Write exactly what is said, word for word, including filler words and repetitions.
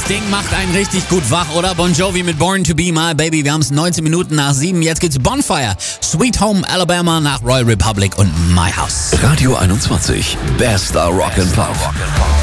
Ding macht einen richtig gut wach, oder? Bon Jovi mit Born to Be My Baby. Wir haben es neunzehn Minuten nach sieben. Jetzt geht's Bonfire, Sweet Home Alabama nach Royal Republic und My House. Radio einundzwanzig. Bester Rock'n'Pop.